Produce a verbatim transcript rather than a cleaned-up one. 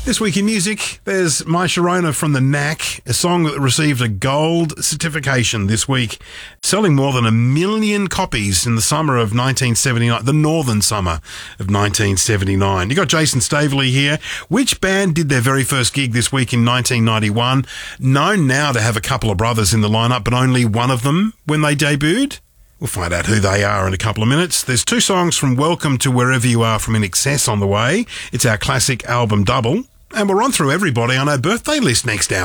This week in music, there's My Sharona from the Knack, a song that received a gold certification this week, selling more than a million copies in the summer of nineteen seventy-nine, the northern summer of nineteen seventy-nine. You got Jason Staveley here. Which band did their very first gig this week in nineteen ninety-one? Known now to have a couple of brothers in the lineup, but only one of them when they debuted? We'll find out who they are in a couple of minutes. There's two songs from Welcome to Wherever You Are from In Excess on the way. It's our classic album double. And we'll run through everybody on our birthday list next hour.